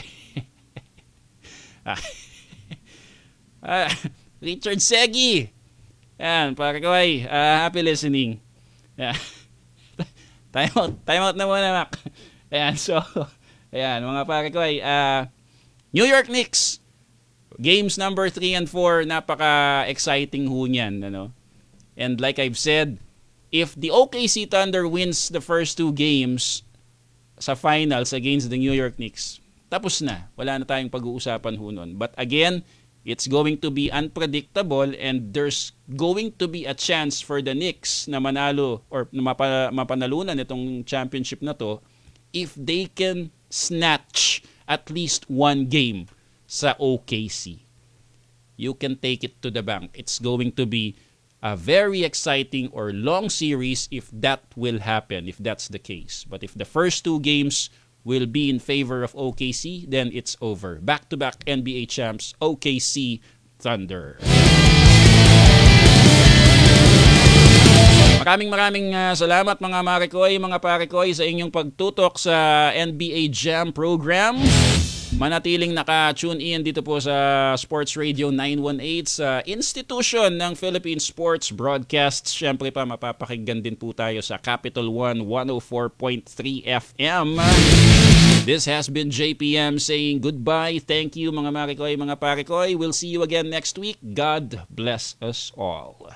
uh, Richard Segi. Yan, pare ko. Uh, happy listening. Yeah. time out, time out na muna, Mac. Ayan, so, ayan, mga pare ko. Uh, New York Knicks. Games number three and four, napaka-exciting ho niyan, ano? And like I've said, if the O K C Thunder wins the first two games sa finals against the New York Knicks, tapos na. Wala na tayong pag-uusapan ho nun. But again, it's going to be unpredictable and there's going to be a chance for the Knicks na manalo or na mapa, mapanalunan itong championship na to if they can snatch at least one game sa O K C. You can take it to the bank. It's going to be a very exciting or long series if that will happen, if that's the case. But if the first two games will be in favor of O K C, then it's over. Back-to-back N B A champs, O K C Thunder. Maraming maraming uh, salamat mga Marikoy, mga Parikoy sa inyong pagtutok sa N B A Jam program. Manatiling naka-tune in dito po sa Sports Radio nine one eight sa institution ng Philippine Sports Broadcasts. Siyempre pa, mapapakinggan din po tayo sa Capital One one oh four point three F M. This has been J P M saying goodbye. Thank you mga Marikoy, mga Parikoy. We'll see you again next week. God bless us all.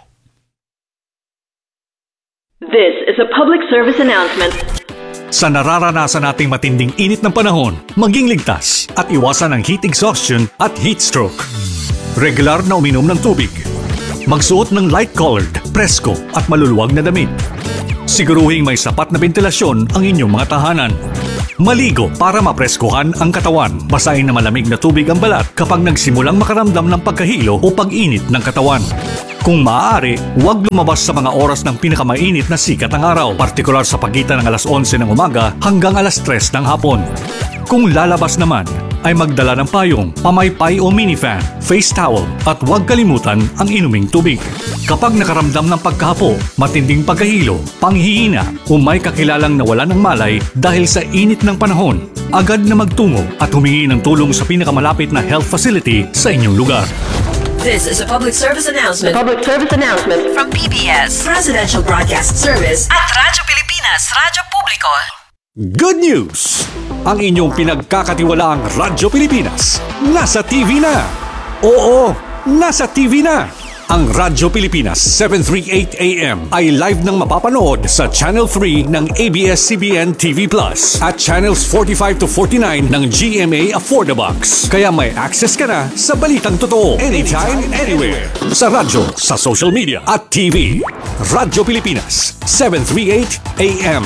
This is a public service announcement. Sa nararanasan nating matinding init ng panahon, maging ligtas at iwasan ang heat exhaustion at heat stroke. Regular na uminom ng tubig. Magsuot ng light-colored, presko at maluluwag na damit. Siguruhing may sapat na ventilasyon ang inyong mga tahanan. Maligo para mapreskuhan ang katawan. Basahin na malamig na tubig ang balat kapag nagsimulang makaramdam ng pagkahilo o pag-init ng katawan. Kung maaari, huwag lumabas sa mga oras ng pinakamainit na sikat ng araw, partikular sa pagitan ng alas onse ng umaga hanggang alas tres ng hapon. Kung lalabas naman, ay magdala ng payong, pamaypay o minifan, face towel at huwag kalimutan ang inuming tubig. Kapag nakaramdam ng pagkahapo, matinding pagkahilo, panghihina o may kakilalang nawalan ng malay dahil sa init ng panahon, agad na magtungo at humingi ng tulong sa pinakamalapit na health facility sa inyong lugar. This is a public service announcement. A public service announcement From P B S Presidential Broadcast Service at Radyo Pilipinas, Radyo Publiko. Good news! Ang inyong pinagkakatiwalaang Radyo Pilipinas nasa T V na. Oo, nasa T V na. Ang Radyo Pilipinas seven thirty-eight A M ay live nang mapapanood sa Channel three ng A B S C B N T V Plus at Channels forty-five to forty-nine ng G M A Affordabox. Kaya may access ka na sa balitang totoo anytime, anywhere. Sa radyo, sa social media at T V. Radyo Pilipinas seven thirty-eight A M.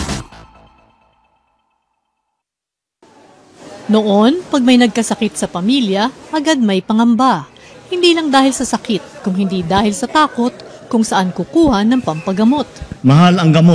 Noon, pag may nagkasakit sa pamilya, agad may pangamba. Hindi lang dahil sa sakit, kung hindi dahil sa takot kung saan kukuha ng pampagamot. Mahal ang gamot.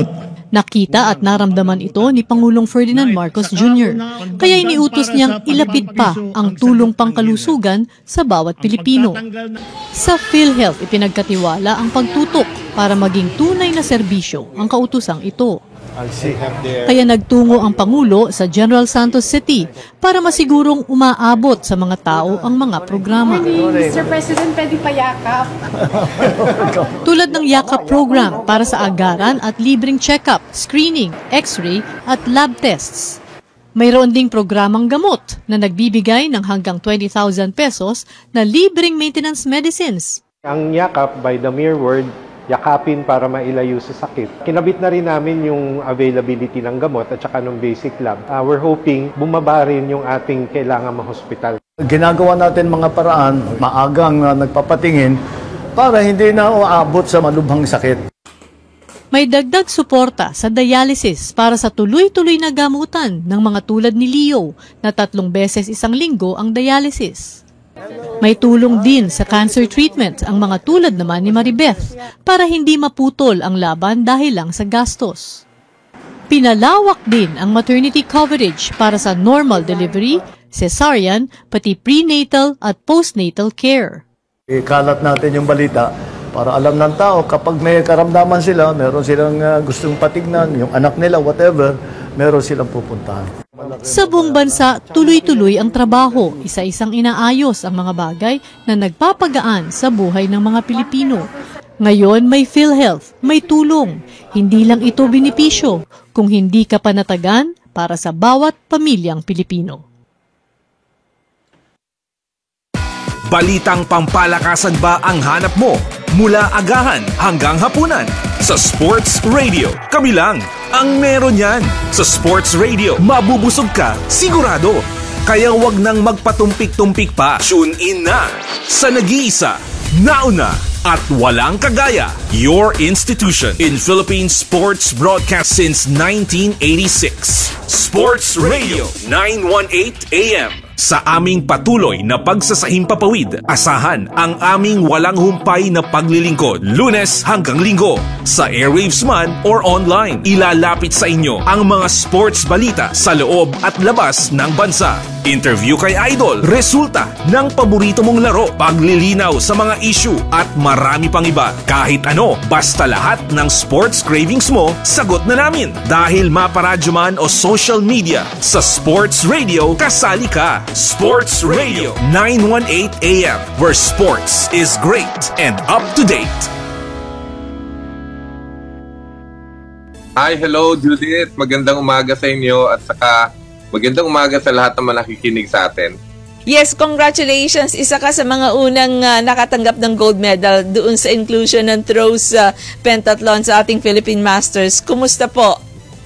Nakita at naramdaman ito ni Pangulong Ferdinand Marcos Junior Kaya iniutos niyang ilapit pa ang tulong pangkalusugan sa bawat Pilipino. Sa PhilHealth, ipinagkatiwala ang pagtutok para maging tunay na serbisyo ang kautosang ito. Kaya nagtungo ang Pangulo sa General Santos City para masigurong umaabot sa mga tao ang mga programa. mister President, pwede pa yakap. Tulad ng yakap program para sa agaran at libreng check-up, screening, x-ray at lab tests. Mayroon ding programang gamot na nagbibigay ng hanggang twenty thousand pesos na libreng maintenance medicines. Ang yakap, by the mere word, yakapin para mailayo sa sakit. Kinabit na rin namin yung availability ng gamot at saka ng basic lab. Uh, we're hoping bumaba rin yung ating kailangan ma-hospital. Ginagawa natin mga paraan, maagang uh, nagpapatingin para hindi na uabot sa malubhang sakit. May dagdag suporta sa dialysis para sa tuloy-tuloy na gamutan ng mga tulad ni Leo na tatlong beses isang linggo ang dialysis. May tulong din sa cancer treatment ang mga tulad naman ni Maribeth para hindi maputol ang laban dahil lang sa gastos. Pinalawak din ang maternity coverage para sa normal delivery, cesarean, pati prenatal at postnatal care. Ikalat natin yung balita para alam ng tao kapag may karamdaman sila, meron silang uh, gustong patignan, yung anak nila, whatever, meron silang pupuntahan. Sa buong bansa, tuloy-tuloy ang trabaho, isa-isang inaayos ang mga bagay na nagpapagaan sa buhay ng mga Pilipino. Ngayon may PhilHealth, may tulong. Hindi lang ito benepisyo, kung hindi ka panatagan para sa bawat pamilyang Pilipino. Balitang pampalakasan ba ang hanap mo? Mula agahan hanggang hapunan. Sa Sports Radio, kami lang ang meron yan. Sa Sports Radio, mabubusog ka, sigurado. Kaya wag nang magpatumpik-tumpik pa. Tune in na sa nag-iisa, nauna at walang kagaya. Your institution in Philippine sports broadcast since nineteen eighty-six. Sports Radio nine eighteen A M. Sa aming patuloy na pagsasahimpapawid, asahan ang aming walang humpay na paglilingkod, Lunes hanggang Linggo. Sa airwaves man or online, ilalapit sa inyo ang mga sports balita sa loob at labas ng bansa. Interview kay Idol, resulta ng paborito mong laro, paglilinaw sa mga issue at marami pang iba. Kahit ano, basta lahat ng sports cravings mo, sagot na namin. Dahil maparadyo man o social media, sa Sports Radio, kasali ka. Sports Radio nine eighteen A M, where sports is great and up to date. Hi, hello Judith. Magandang umaga sa inyo at saka magandang umaga sa lahat ng mga nakikinig sa atin. Yes, congratulations. Isa ka sa mga unang uh, nakatanggap ng gold medal doon sa inclusion ng throws uh, pentathlon sa ating Philippine Masters. Kumusta po?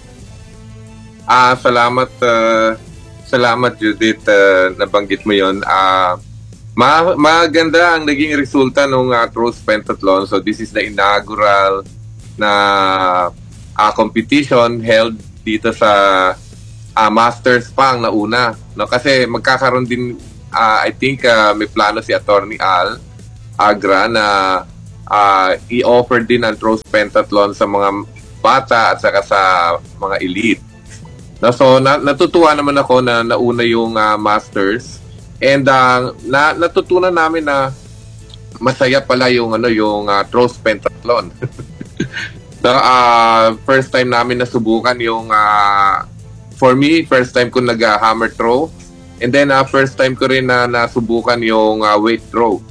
Ah, salamat uh, salamat Judith, uh, nabanggit mo 'yon. Ah, uh, ma- maganda ang naging resulta ng uh, throws pentathlon. So this is the inaugural na uh, competition held dito sa uh, Masters pa ang nauna, no? Kasi magkakaroon din uh, I think uh, may plano si Attorney Al Agra na uh, i-offer din ang throws pentathlon sa mga bata at saka sa mga elite. No, so na, natutuwa naman ako na nauna yung uh, Masters and uh, na, natutunan namin na masaya pala yung ano yung uh, throws pentathlon. So, uh, first time namin nasubukan yung uh, for me first time ko nag-hammer throw and then uh, first time ko rin na nasubukan yung uh, weight throw.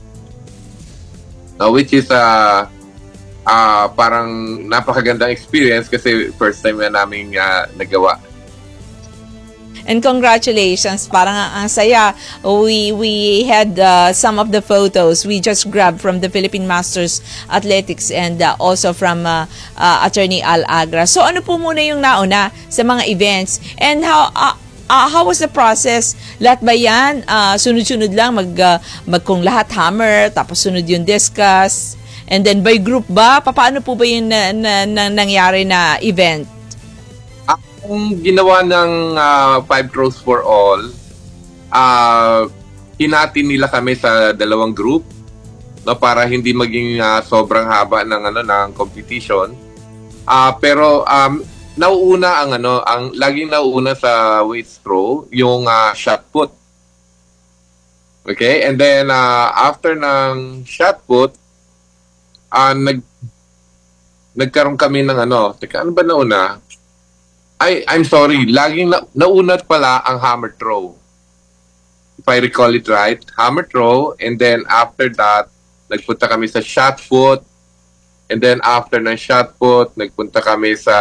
Uh, which is uh, uh, parang napakagandang experience kasi first time na namin uh, nagawa. And congratulations, parang ang saya. We we had uh, some of the photos we just grabbed from the Philippine Masters Athletics and uh, also from uh, uh, Attorney Al Agra. So ano po muna yung nauna sa mga events and how uh, uh, how was the process? Lahat ba yan? Uh, sunod-sunod lang mag, uh, mag kung lahat hammer tapos sunod yung discus and then by group ba? Paano po ba yung na, na, na, nangyari na event? Ang ginawa ng uh, five throws for all, uh, hinati nila kami sa dalawang group, no, para hindi maging uh, sobrang haba ng ano ng competition. Uh, pero um, nauuna ang ano, ang laging nauuna sa weight throw, yung uh, shot put. Okay? And then, uh, after ng shot put, uh, nag, nagkaroon kami ng ano, teka, ano ba nauna? Ay, I'm sorry, laging na, naunat pala ang hammer throw. If I recall it right, hammer throw, and then after that, nagpunta kami sa shot put, and then after ng shot put, nagpunta kami sa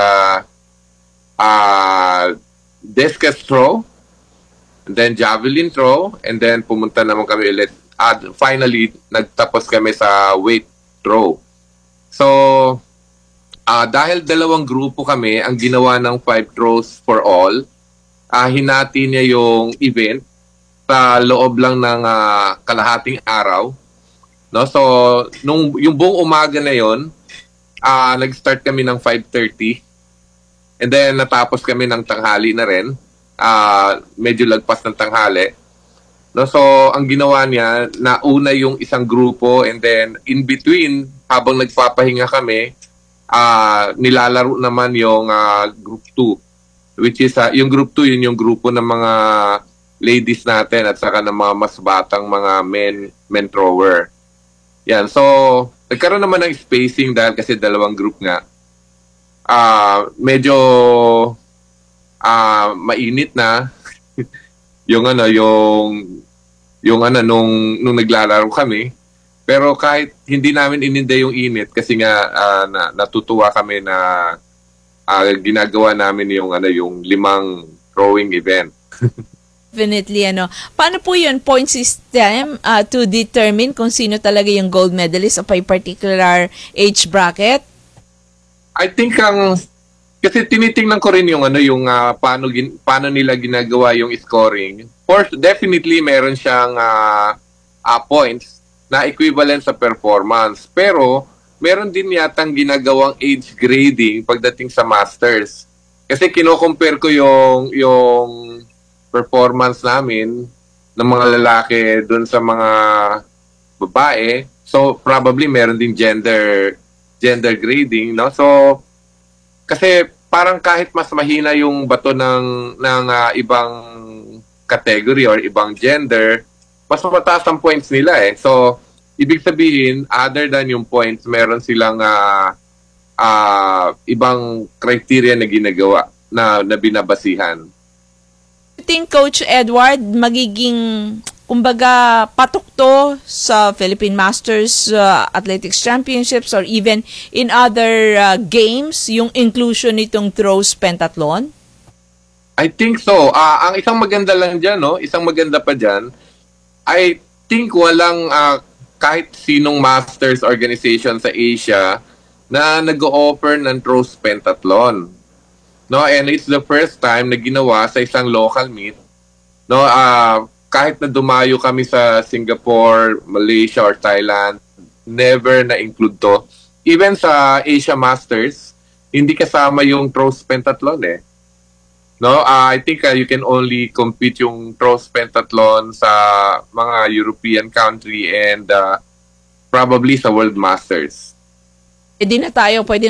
uh, discus throw, and then javelin throw, and then pumunta naman kami ulit. At finally, nagtapos kami sa weight throw. So, uh, dahil dalawang grupo kami, ang ginawa ng five throws for all, uh, hinati niya yung event sa loob lang ng uh, kalahating araw. No? So, nung, yung buong umaga na yon, uh, nag-start kami ng five thirty, and then natapos kami ng tanghali na rin. Uh, medyo lagpas ng tanghali. No, so, ang ginawa niya, nauna yung isang grupo, and then in between, habang nagpapahinga kami, uh, nilalaro naman yung uh, group two. Which is, uh, yung group two, yun yung grupo ng mga ladies natin at saka ng mga mas batang mga men, men thrower. Yan, so, nagkaroon naman ng spacing dahil kasi dalawang group nga. Uh, medyo Uh, mainit na yung ano yung yung ano nung nung naglalaro kami, pero kahit hindi namin ininday yung init kasi nga uh, na, natutuwa kami na uh, ginagawa namin yung ano yung limang throwing event. Definitely, ano. Paano po yun, point system uh, to determine kung sino talaga yung gold medalist of a particular age bracket? I think ang kasi tinitingnan ko rin yung ano yung uh, paano gin, paano nila ginagawa yung scoring. For definitely meron siyang uh, uh, points na equivalent sa performance. Pero meron din yatang ginagawang age grading pagdating sa masters. Kasi kino-compare ko yung yung performance namin ng mga lalaki doon sa mga babae. So probably meron din gender gender grading, no? So kasi parang kahit mas mahina yung bato ng ng uh, ibang category or ibang gender, mas mataas ang points nila eh. So, ibig sabihin, other than yung points, meron silang uh, uh, ibang criteria na ginagawa na, na binabasihan. I think, Coach Edward, magiging kumbaga patok to sa Philippine Masters uh, Athletics Championships or even in other uh, games, yung inclusion nitong throws pentathlon? I think so. Uh, ang isang maganda lang dyan, no? Isang maganda pa dyan, I think walang uh, kahit sinong Masters organization sa Asia na nag-o-offer ng throws pentathlon. No? And it's the first time na ginawa sa isang local meet. No? Uh, kahit na dumayo kami sa Singapore, Malaysia, or Thailand, never na-include to. Even sa Asia Masters, hindi kasama yung throws pentathlon eh. No, uh, I think uh, you can only compete yung throws pentathlon sa mga European country and uh, probably sa World Masters. Hindi na tayo pwede